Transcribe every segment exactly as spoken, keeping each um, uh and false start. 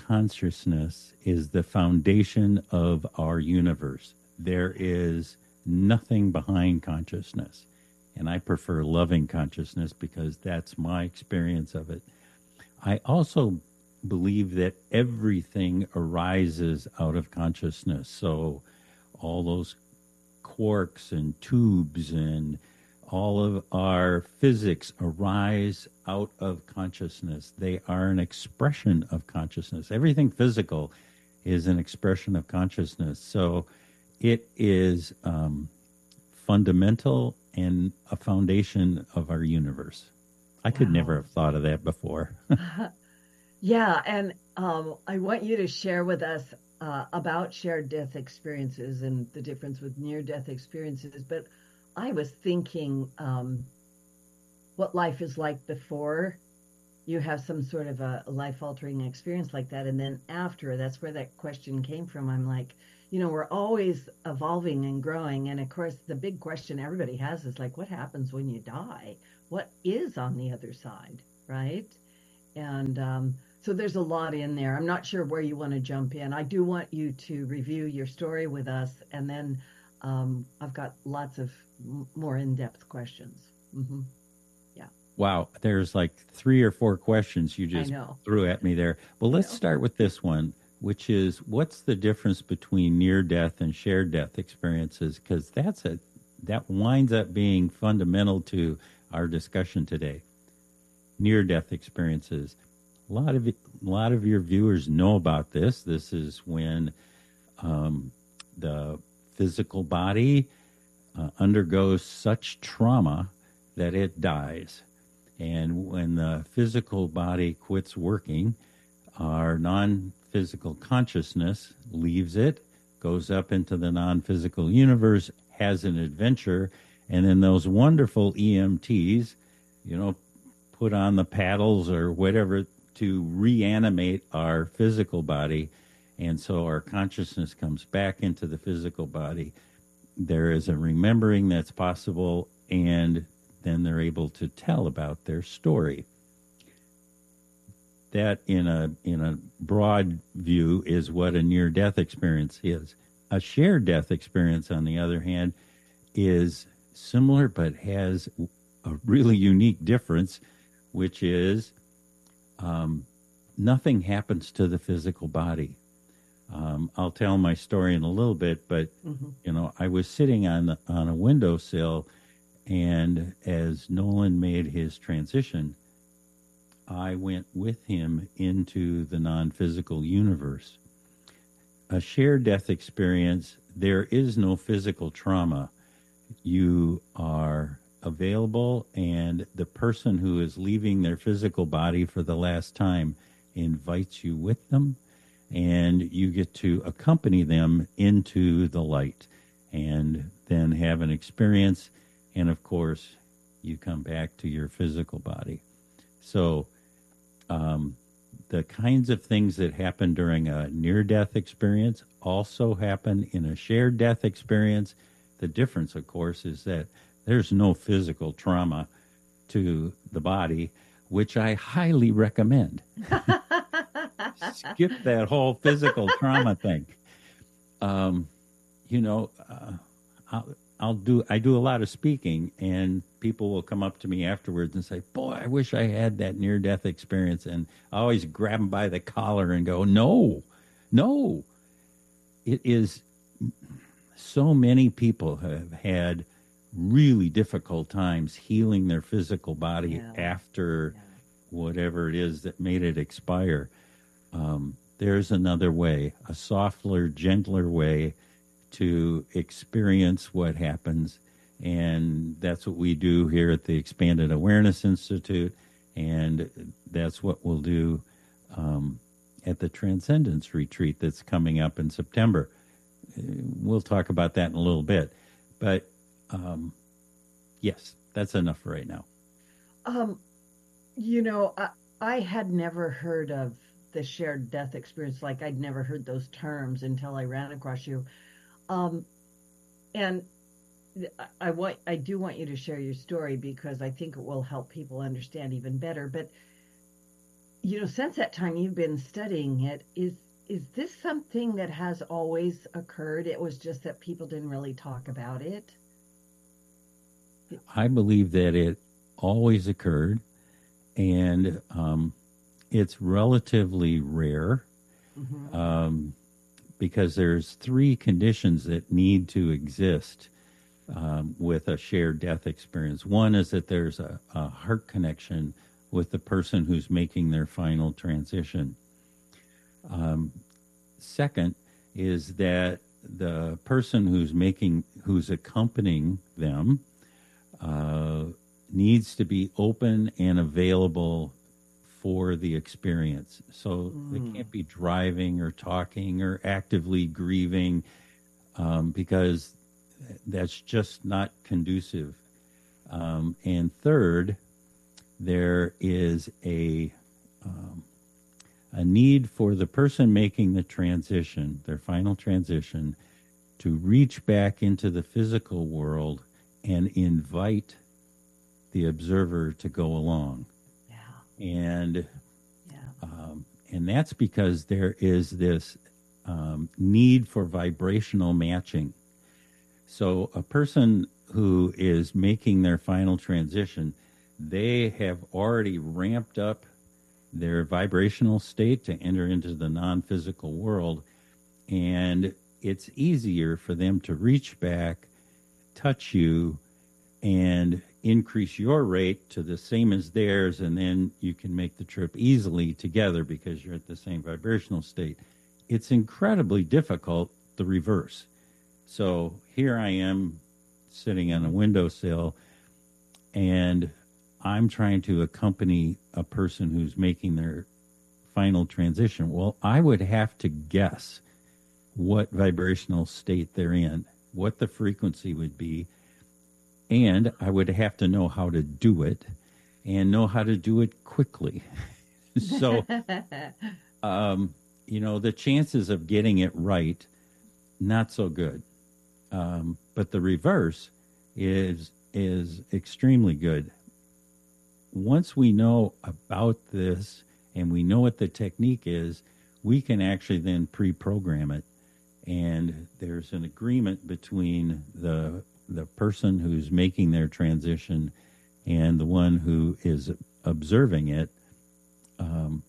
consciousness is the foundation of our universe. There is nothing behind consciousness. And I prefer loving consciousness because that's my experience of it. I also believe that everything arises out of consciousness. So all those quarks and tubes and all of our physics arise out of consciousness. They are an expression of consciousness. Everything physical is an expression of consciousness. So it is um, fundamental and a foundation of our universe. I could Wow. never have thought of that before. Yeah, and um, I want you to share with us uh, about shared death experiences and the difference with near-death experiences. But I was thinking um, what life is like before you have some sort of a life-altering experience like that, and then after. That's where that question came from. I'm like, you know, we're always evolving and growing, and of course, the big question everybody has is like, what happens when you die? What is on the other side, right? And um, so there's a lot in there. I'm not sure where you want to jump in. I do want you to review your story with us, and then um, I've got lots of m- more in-depth questions. hmm Yeah, Wow, there's like three or four questions you I just know. threw at me there. Well, I let's know. start with this one, which is what's the difference between near death and shared death experiences? Because that's a that winds up being fundamental to our discussion today. Near death experiences. A lot of it, a lot of your viewers know about this. This is when um, the physical body uh, undergoes such trauma that it dies. And when the physical body quits working, our non physical consciousness leaves it, goes up into the non physical universe, has an adventure, and then those wonderful E M Ts, you know, put on the paddles or whatever to reanimate our physical body. And so our consciousness comes back into the physical body. There is a remembering that's possible, and then they're able to tell about their story. That, in a in a broad view, is what a near-death experience is. A shared death experience, on the other hand, is similar but has a really unique difference, which is um, nothing happens to the physical body. Um, I'll tell my story in a little bit, but hmm you know, I was sitting on the, on a windowsill, and as Nolan made his transition, I went with him into the non-physical universe. A shared death experience, there is no physical trauma. You are available, and the person who is leaving their physical body for the last time invites you with them, and you get to accompany them into the light and then have an experience. And of course, you come back to your physical body. So, um, the kinds of things that happen during a near-death experience also happen in a shared death experience. The difference, of course, is that there's no physical trauma to the body, which I highly recommend. Skip that whole physical trauma thing. Um, you know, uh, I'll, I'll do. I do a lot of speaking, and people will come up to me afterwards and say, "Boy, I wish I had that near-death experience." And I always grab them by the collar and go, "No, no." It is. So many people have had really difficult times healing their physical body Yeah. after Yeah. whatever it is that made it expire. Um, there's another way, a softer, gentler way to experience what happens. And that's what we do here at the Expanded Awareness Institute. And that's what we'll do um, at the Transcendence Retreat that's coming up in September. We'll talk about that in a little bit. But um, yes, that's enough for right now. Um, you know, I, I had never heard of the shared death experience. Like I'd never heard those terms until I ran across you. Um, and I, I want, I do want you to share your story because I think it will help people understand even better. But you know, since that time you've been studying it, is is this something that has always occurred? It was just that people didn't really talk about it. I believe that it always occurred, and um, it's relatively rare Mm-hmm. um, because there's three conditions that need to exist um, with a shared death experience. One is that there's a, a heart connection with the person who's making their final transition. Um, Second is that the person who's making, who's accompanying them, uh, needs to be open and available for the experience. So they Mm. can't be driving or talking or actively grieving um, because that's just not conducive. Um, and third, there is a um, a need for the person making the transition, their final transition, to reach back into the physical world and invite the observer to go along. Yeah. And Yeah. um, and that's because there is this um, need for vibrational matching. So a person who is making their final transition, they have already ramped up their vibrational state to enter into the non-physical world, and it's easier for them to reach back, touch you, and increase your rate to the same as theirs, and then you can make the trip easily together because you're at the same vibrational state. It's incredibly difficult the reverse. So here I am sitting on a windowsill, and I'm trying to accompany a person who's making their final transition. Well, I would have to guess what vibrational state they're in, what the frequency would be, and I would have to know how to do it and know how to do it quickly. So, um, you know, the chances of getting it right, not so good. Um, but the reverse is is extremely good. Once we know about this and we know what the technique is, we can actually then pre-program it. And there's an agreement between the the person who's making their transition and the one who is observing it. Um,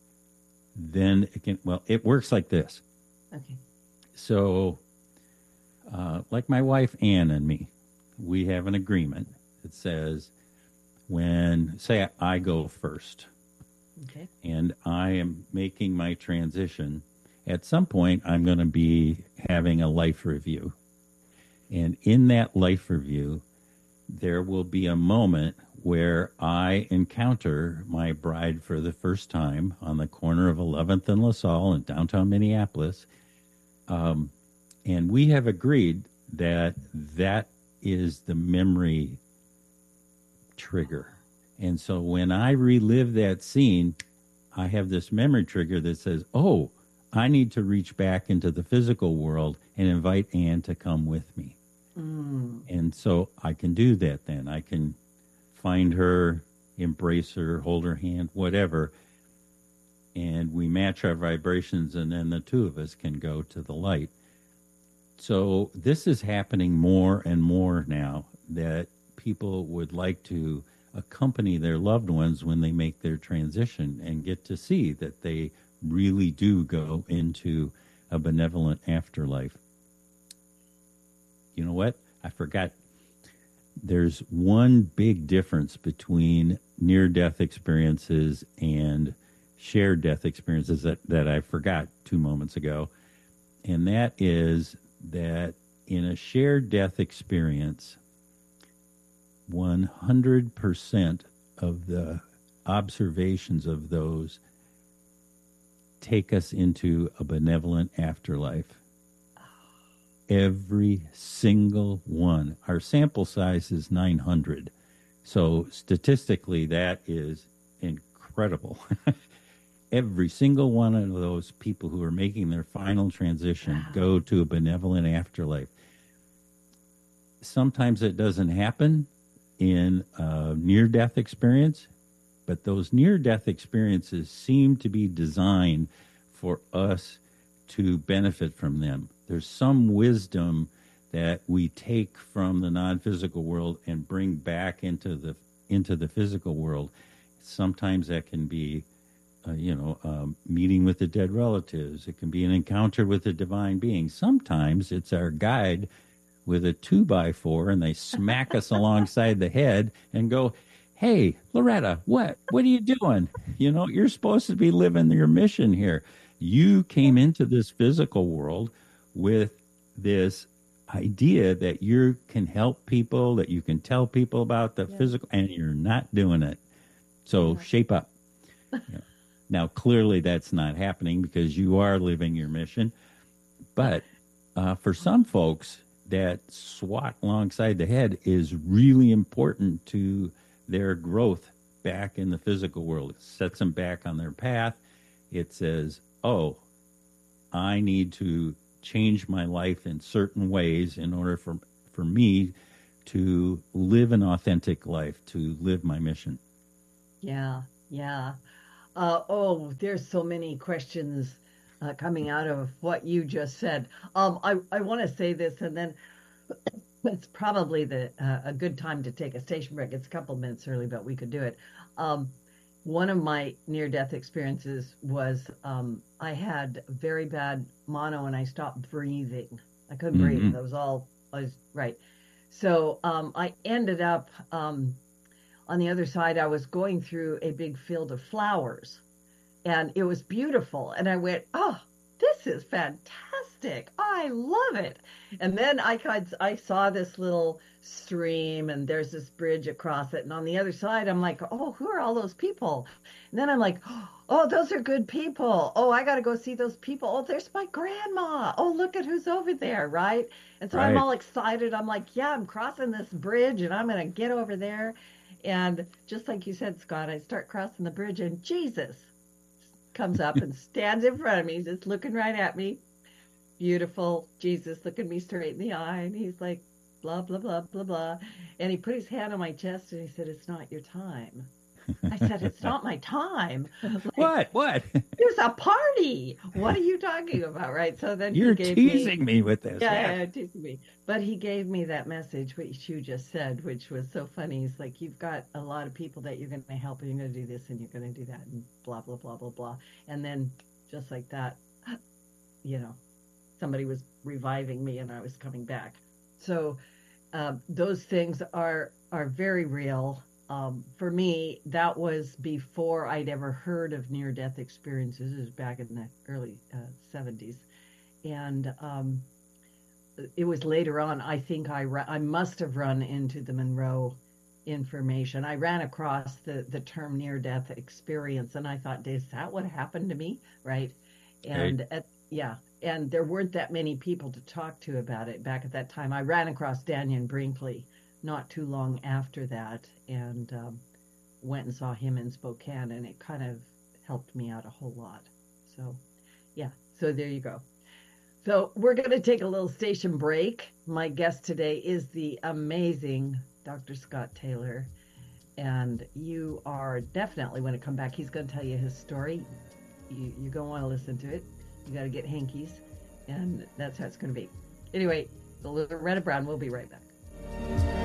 then it can, well, it works like this. Okay. So, uh, like my wife Ann and me, we have an agreement that says when, say, I go first, Okay. and I am making my transition, at some point I'm going to be having a life review. And in that life review, there will be a moment where I encounter my bride for the first time on the corner of eleventh and LaSalle in downtown Minneapolis. Um, and we have agreed that that is the memory trigger. And so when I relive that scene, I have this memory trigger that says, oh, I need to reach back into the physical world and invite Ann to come with me. Mm. And so I can do that then. I can find her, embrace her, hold her hand, whatever. And we match our vibrations, and then the two of us can go to the light. So this is happening more and more now, that people would like to accompany their loved ones when they make their transition and get to see that they really do go into a benevolent afterlife. You know what? I forgot. There's one big difference between near-death experiences and shared death experiences that, that I forgot two moments ago. And that is that in a shared death experience, one hundred percent of the observations of those take us into a benevolent afterlife. Every single one. Our sample size is nine hundred. So statistically, that is incredible. Every single one of those people who are making their final transition go to a benevolent afterlife. Sometimes it doesn't happen in a near-death experience. But those near death experiences seem to be designed for us to benefit from them. There's some wisdom that we take from the non-physical world and bring back into the into the physical world. Sometimes that can be, uh, you know, um, meeting with the dead relatives. It can be an encounter with a divine being. Sometimes it's our guide with a two by four, and they smack us alongside the head and go, "Hey, Loretta, what? What are you doing? You know, you're supposed to be living your mission here. You came into this physical world with this idea that you can help people, that you can tell people about the yeah. physical, and you're not doing it. So yeah. shape up." Yeah. Now, clearly that's not happening because you are living your mission. But uh, for some folks, that swat alongside the head is really important to their growth back in the physical world. It sets them back on their path. It says, oh, I need to change my life in certain ways in order for for me to live an authentic life, to live my mission. Yeah, yeah. Uh, oh, there's so many questions uh, coming out of what you just said. Um, I, I want to say this, and then it's probably the uh, a good time to take a station break. It's a couple minutes early, but we could do it. Um, one of my near-death experiences was um, I had very bad mono, and I stopped breathing. I couldn't mm-hmm. breathe. That was all I was right. So um, I ended up um, on the other side. I was going through a big field of flowers, and it was beautiful. And I went, "Oh, this is fantastic! I love it." And then I I saw this little stream, and there's this bridge across it. And on the other side, I'm like, "Oh, who are all those people?" And then I'm like, "Oh, those are good people. Oh, I got to go see those people. Oh, there's my grandma. Oh, look at who's over there, right?" And so right. I'm all excited. I'm like, "Yeah, I'm crossing this bridge, and I'm going to get over there." And just like you said, Scott, I start crossing the bridge, and Jesus comes up and stands in front of me, just looking right at me. Beautiful Jesus looking me straight in the eye, and he's like, blah, blah, blah, blah, blah. And he put his hand on my chest, and he said, "It's not your time." I said, "It's not my time." Like, what? What? There's a party. What are you talking about, right? So then You're he gave teasing me, me with this. Yeah, yeah, yeah, teasing me. But he gave me that message, which you just said, which was so funny. He's like, "You've got a lot of people that you're going to help, and you're going to do this, and you're going to do that, and blah, blah, blah, blah, blah." And then just like that, you know, somebody was reviving me, and I was coming back. So uh, those things are are very real. Um, for me, that was before I'd ever heard of near-death experiences. It was back in the early uh, seventies. And um, it was later on, I think I, ra- I must have run into the Monroe information. I ran across the, the term near-death experience, and I thought, is that what happened to me? Right? And right. At, yeah, and there weren't that many people to talk to about it back at that time. I ran across Dannion Brinkley not too long after that, and um, went and saw him in Spokane, and it kind of helped me out a whole lot. So, yeah, so there you go. So we're going to take a little station break. My guest today is the amazing Doctor Scott Taylor, and you are definitely, when it come back, he's going to tell you his story. You, you're going to want to listen to it. You got to get hankies, and that's how it's going to be. Anyway, Loretta Brown, we'll be right back.